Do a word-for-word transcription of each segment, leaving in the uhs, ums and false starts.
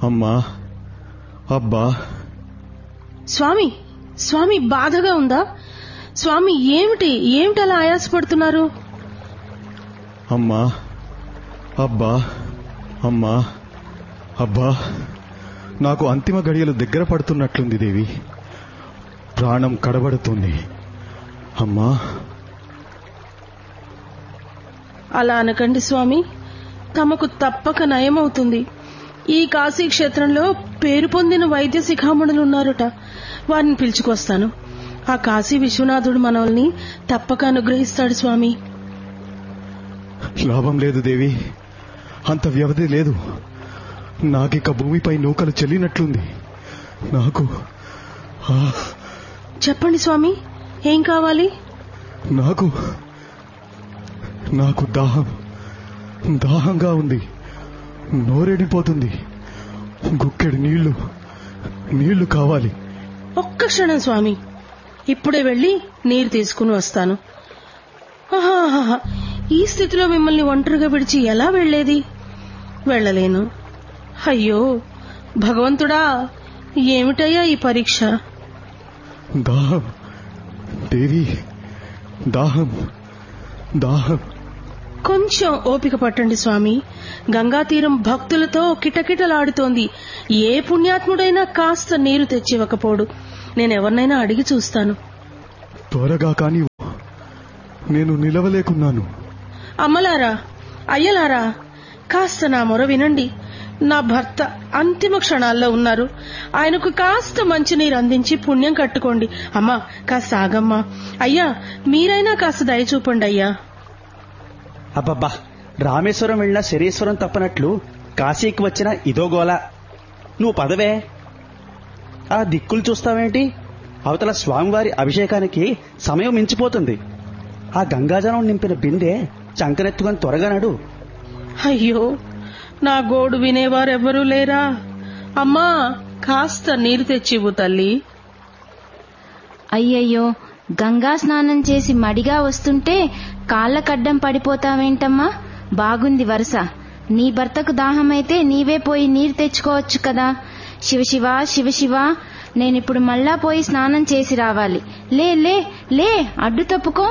అమ్మా, అబ్బా. స్వామి, స్వామి బాధగా ఉందా? స్వామి ఏమిటి ఏమిటలా ఆయాసపడుతున్నారు? అమ్మా, అబ్బా, అమ్మా, అబ్బా. నాకు అంతిమ గడియలు దగ్గర పడుతున్నట్లుంది దేవి. ప్రాణం కడబడుతుంది. అమ్మా. అలా అనకండి స్వామి, తమకు తప్పక నయమవుతుంది. ఈ కాశీ క్షేత్రంలో పేరు పొందిన వైద్య శిఖామణులున్నారట, వారిని పిలుచుకొస్తాను. ఆ కాశీ విశ్వనాథుడు మనల్ని తప్పక అనుగ్రహిస్తాడు స్వామి. లాభం లేదు దేవి, అంత వ్యవధి లేదు. నాకిక భూమిపై నూకలు చెల్లినట్లుంది. నాకు చెప్పండి స్వామి, ఏం కావాలి? నాకు నాకు దాహం దాహంగా ఉంది. నోరెడిపోతుంది. గుక్కెడు నీళ్లు నీళ్లు కావాలి. ఒక్క క్షణం స్వామి, ఇప్పుడే వెళ్లి నీరు తీసుకుని వస్తాను. ఆహాహా, ఈ స్థితిలో మిమ్మల్ని ఒంటరిగా విడిచి ఎలా వెళ్లేది? వెళ్లలేను. అయ్యో భగవంతుడా, ఏమిటయ్యా ఈ పరీక్ష? దాహం దేవి, దాహం దాహం. కొంచెం ఓపిక పట్టండి స్వామి. గంగా తీరం భక్తులతో కిటకిటలాడుతోంది. ఏ పుణ్యాత్ముడైనా కాస్త నీరు తెచ్చివ్వకపోడు. నేనెవరినైనా అడిగి చూస్తాను. త్వరగా కాని, నేను నిలవలేకున్నాను. అమ్మలారా, అయ్యలారా, కాస్త నా మొర వినండి. నా భర్త అంతిమ క్షణాల్లో ఉన్నారు. ఆయనకు కాస్త మంచినీరు అందించి పుణ్యం కట్టుకోండి. అమ్మా, కాస్త ఆగమ్మా. అయ్యా, మీరైనా కాస్త దయ చూపండి అయ్యా. అబ్బబ్బా, రామేశ్వరం వెళ్ళినా శరీశ్వరం తప్పనట్లు కాశీకి వచ్చిన ఇదో గోల. నువ్వు పదవే. ఆ దిక్కులు చూస్తావేంటి? అవతల స్వామివారి అభిషేకానికి సమయం మించిపోతుంది. ఆ గంగాజలం నింపిన బిందె చంకనెత్తుకొని త్వరగా నడు. అయ్యో, నా గోడు వినేవారెవ్వరూ లేరా? అమ్మా, కాస్త నీరు తెచ్చివ్వు తల్లి. అయ్యయ్యో, గంగా స్నానం చేసి మడిగా వస్తుంటే కాళ్లకడ్డం పడిపోతావేంటమ్మా? బాగుంది వరుస. నీ భర్తకు దాహమైతే నీవే పోయి నీరు తెచ్చుకోవచ్చు కదా. శివశివ శివశివ, నేనిప్పుడు మళ్ళా పోయి స్నానం చేసి రావాలి. లే లే లే, అడ్డు తప్పుకో.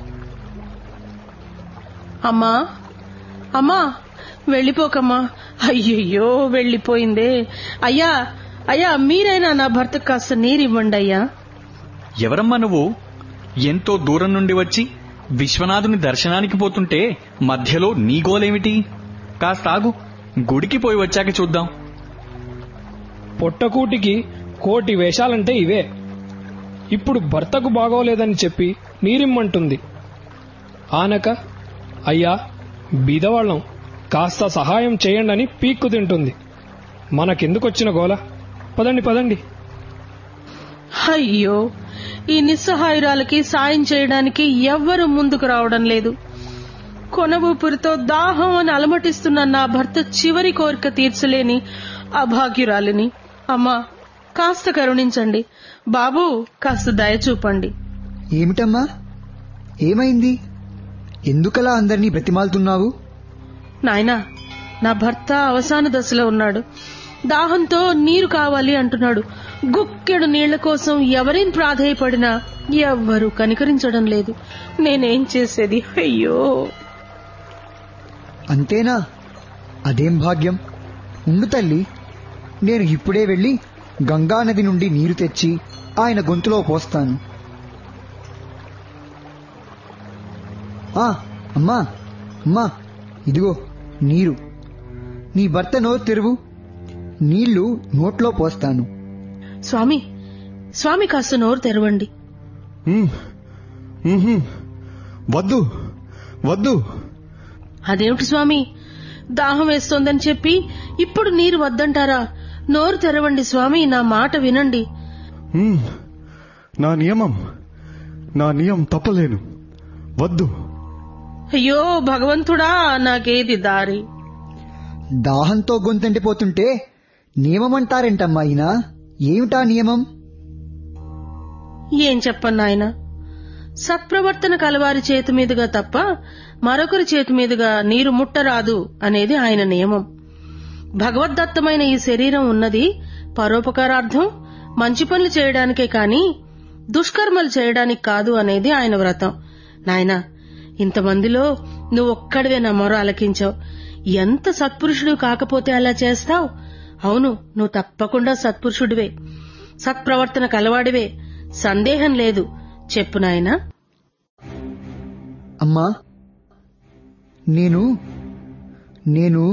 అమ్మా, అమ్మా, వెళ్లిపోకమ్మా. అయ్యయ్యో, వెళ్లిపోయిందే. అయ్యా, అయ్యా, మీరైనా నా భర్తకు కాస్త నీరివ్వండి అయ్యా. ఎవరమ్మా నువ్వు? ఎంతో దూరం నుండి వచ్చి విశ్వనాథుని దర్శనానికి పోతుంటే మధ్యలో నీ గోలేమిటి? కాస్త ఆగు, గుడికి పోయి వచ్చాక చూద్దాం. పొట్టకూటికి కోటి వేషాలంటే ఇవే. ఇప్పుడు భర్తకు బాగోలేదని చెప్పి నీరిమ్మంటుంది. ఆనక అయ్యా బీదవాళ్లం, కాస్త సహాయం చేయండని పీక్కు తింటుంది. మనకెందుకొచ్చిన గోల? పదండి పదండి. అయ్యో, ఈ నిస్సహాయురాలకి సాయం చేయడానికి ఎవ్వరూ ముందుకు రావడం లేదు. కొన ఊపిరితో దాహం అని అలమటిస్తున్న నా భర్త చివరి కోరిక తీర్చలేని అభాగ్యురాలిని. అమ్మా, కాస్త కరుణించండి. బాబు, కాస్త దయ చూపండి. ఏమిటమ్మా, ఏమైంది? ఎందుకలా అందరినీ బ్రతిమాలుతున్నావు? నాయనా, నా భర్త అవసాన దశలో ఉన్నాడు. దాహంతో నీరు కావాలి అంటున్నాడు. గుక్కెడు నీళ్ల కోసం ఎవరేం ప్రాధేయపడినా ఎవ్వరూ కనికరించడం లేదు. నేనేం చేసేది? అయ్యో. అంతేనా? అదేం భాగ్యం. ఉండు తల్లి, నేను ఇప్పుడే వెళ్లి గంగానది నుండి నీరు తెచ్చి ఆయన గొంతులో పోస్తాను. ఆ అమ్మా, అమ్మా, ఇదిగో నీరు. నీ భర్త నోరు తెరువు, నీళ్లు నోట్లో పోస్తాను. స్వామి, స్వామి, కాస్త నోరు తెరవండి. వద్దు వద్దు. అదేమిటి స్వామి, దాహం వేస్తోందని చెప్పి ఇప్పుడు నీరు వద్దంటారా? నోరు తెరవండి స్వామి, నా మాట వినండి. నా నియమం నా నియమం తప్పలేను. వద్దు. అయ్యో భగవంతుడా, నాకేది దారి? దాహంతో గొంతంటిపోతుంటే నియమమంటారేంటమ్మా ఈయన? ఏమిటా నియమం? ఏం చెప్పను ఆయన. సత్ప్రవర్తన కలవారి చేతి మీదుగా తప్ప మరొకరి చేతి మీదుగా నీరు ముట్టరాదు అనేది ఆయన నియమం. భగవద్దత్తమైన ఈ శరీరం ఉన్నది పరోపకారార్థం మంచి పనులు చేయడానికే కాని దుష్కర్మలు చేయడానికి కాదు అనేది ఆయన వ్రతం. నాయనా, ఇంతమందిలో నువ్వు ఒక్కడివే నా మొర ఆలకించావు. ఎంత సత్పురుషుడు కాకపోతే అలా చేస్తావు? అవును, నువ్వు తప్పకుండా సత్పురుషుడివే, సత్ప్రవర్తన కలవాడివే, సందేహం లేదు. చెప్పు నాయనా. అమ్మా, నేను నేను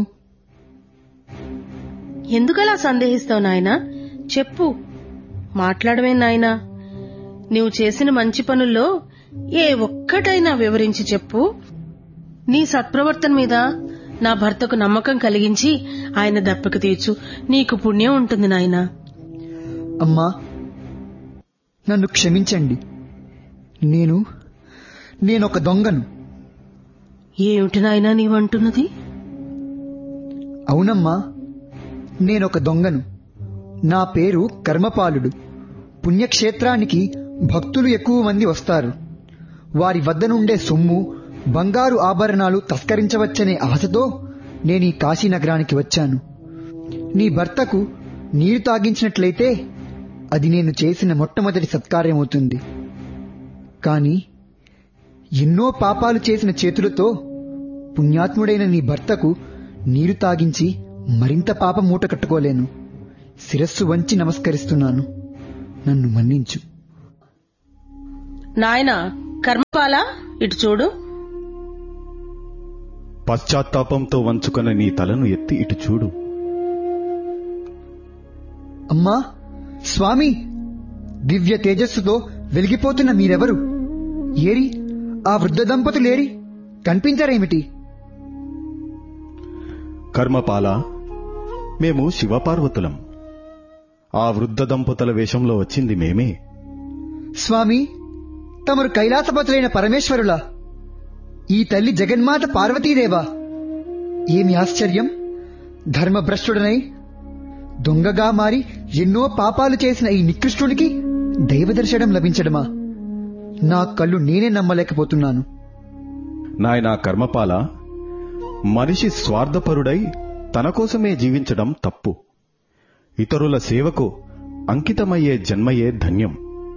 ఎందుకలా సందేహిస్తావు నాయనా? చెప్పు, మాట్లాడమే నాయనా. నీవు చేసిన మంచి పనుల్లో ఏ ఒక్కటైనా వివరించి చెప్పు. నీ సత్ప్రవర్తన మీద నా భర్తకు నమ్మకం కలిగించి ఆయన దప్పక తీర్చు. నీకు పుణ్యం ఉంటుంది నాయనా. అమ్మా, నన్ను క్షమించండి. నేను నేనొక దొంగను. ఏమిటి నాయనా నీవంటున్నది? అవునమ్మా, నేనొక దొంగను. నా పేరు కర్మపాలుడు. పుణ్యక్షేత్రానికి భక్తులు ఎక్కువ మంది వస్తారు. వారి వద్ద నుండే సొమ్ము, బంగారు ఆభరణాలు తస్కరించవచ్చనే ఆశతో నేను ఈ కాశీనగరానికి వచ్చాను. నీ భర్తకు నీరు తాగించినట్లయితే అది నేను చేసిన మొట్టమొదటి సత్కార్యమవుతుంది. కాని ఎన్నో పాపాలు చేసిన చేతులతో పుణ్యాత్ముడైన నీ భర్తకు నీరు తాగించి మరింత పాపం మూట కట్టుకోలేను. శిరస్సు వంచి నమస్కరిస్తున్నాను. నన్ను మన్నించు. నాయనా కర్మపాల, ఇటు చూడు. పశ్చాత్తాపంతో వంచుకున్న నీ తలను ఎత్తి ఇటు చూడు. అమ్మా, స్వామి, దివ్య తేజస్సుతో వెలిగిపోతున్న మీరెవరు? ఏరి ఆ వృద్ధ దంపతులేరి? కనిపించారేమిటి? కర్మపాల, మేము శివపార్వతులం. ఆ వృద్ధ దంపతుల వేషంలో వచ్చింది మేమే. స్వామి, తమరు కైలాసపతులైన పరమేశ్వరులా? ఈ తల్లి జగన్మాత పార్వతీదేవా? ఏమి ఆశ్చర్యం! ధర్మభ్రష్టుడనై దొంగగా మారి ఎన్నో పాపాలు చేసిన ఈ నికృష్టుడికి దైవదర్శనం లభించడమా? నా కళ్ళు నేనే నమ్మలేకపోతున్నాను. నాయనా కర్మపాల, మనిషి స్వార్థపరుడై తన కోసమే జీవించడం తప్పు. ఇతరుల సేవకు అంకితమయ్యే జన్మయే ధన్యం.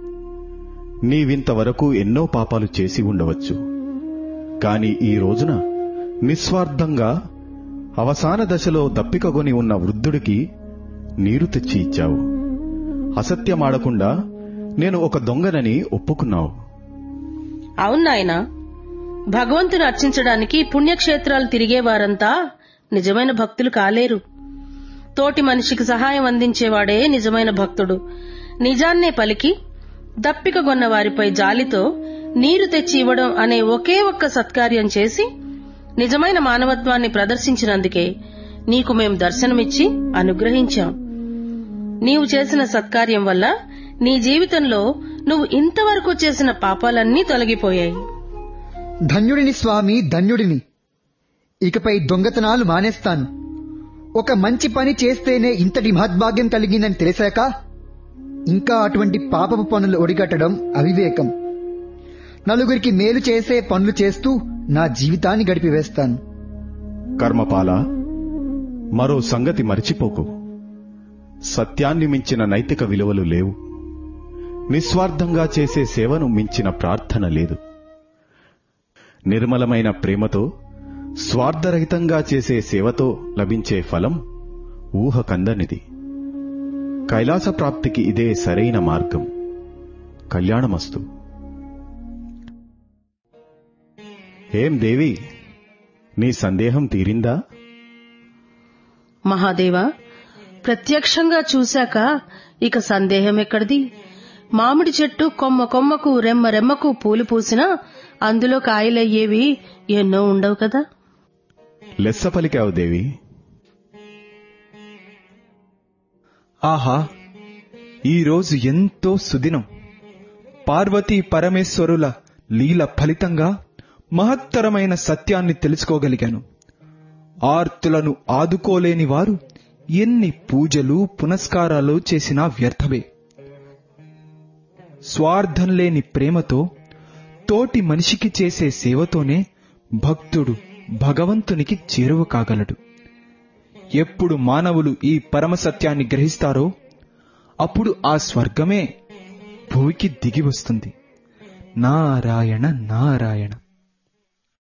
నీవింతవరకు ఎన్నో పాపాలు చేసి ఉండవచ్చు. కాని ఈ రోజున నిస్వార్థంగా అవసాన దశలో దప్పికగొని ఉన్న వృద్ధుడికి నీరు తెచ్చి ఇచ్చావు. అసత్యమాడకుండా నేను ఒక దొంగనని ఒప్పుకున్నావు. అవునాయనా, భగవంతుని అర్చించడానికి పుణ్యక్షేత్రాలు తిరిగేవారంతా నిజమైన భక్తులు కాలేరు. తోటి మనిషికి సహాయం అందించేవాడే నిజమైన భక్తుడు. నిజాన్నే పలికి దప్పికగొన్న వారిపై జాలితో నీరు తెచ్చి ఇవ్వడం అనే ఒకే ఒక్క సత్కార్యం చేసి నిజమైన మానవత్వాన్ని ప్రదర్శించినందుకే నీకు మేం దర్శనమిచ్చి అనుగ్రహించాం. నీవు చేసిన సత్కార్యం వల్ల నీ జీవితంలో నువ్వు ఇంతవరకు చేసిన పాపాలన్నీ తొలగిపోయాయి. ధన్యుడిని స్వామి, ధన్యుడిని. ఇకపై దొంగతనాలు మానేస్తాను. ఒక మంచి పని చేస్తేనే ఇంతటి మహద్భాగ్యం కలిగిందని తెలిసాక ఇంకా అటువంటి పాపపు పనులు ఒడిగట్టడం అవివేకం. నలుగురికి మేలు చేసే పనులు చేస్తూ నా జీవితాన్ని గడిపివేస్తాను. కర్మపాల, మరో సంగతి మరిచిపోకు. సత్యాన్ని మించిన నైతిక విలువలు లేవు. నిస్వార్థంగా చేసే సేవను మించిన ప్రార్థన లేదు. నిర్మలమైన ప్రేమతో స్వార్థరహితంగా చేసే సేవతో లభించే ఫలం ఊహ కందనిది. కైలాస ప్రాప్తికి ఇదే సరైన మార్గం. కళ్యాణమస్తు. ఏం దేవి, నీ సందేహం తీరిందా? మహాదేవా, ప్రత్యక్షంగా చూశాక ఇక సందేహం ఎక్కడిది? మామిడి చెట్టు కొమ్మ కొమ్మకు రెమ్మ రెమ్మకు పూలు పూసినా అందులో కాయలయ్యేవి ఎన్నో ఉండవు కదా. లెస్స పలికావు దేవి. ఆహా, ఈరోజు ఎంతో సుదినం. పార్వతీ పరమేశ్వరుల లీల ఫలితంగా మహత్తరమైన సత్యాన్ని తెలుసుకోగలిగాను. ఆర్తులను ఆదుకోలేని వారు ఎన్ని పూజలు పునస్కారాలు చేసినా వ్యర్థమే. స్వార్థం లేని ప్రేమతో తోటి మనిషికి చేసే సేవతోనే భక్తుడు భగవంతునికి చేరువ కాగలడు. ఎప్పుడు మానవులు ఈ పరమసత్యాన్ని గ్రహిస్తారో అప్పుడు ఆ స్వర్గమే భూమికి దిగి వస్తుంది. నారాయణ నారాయణ.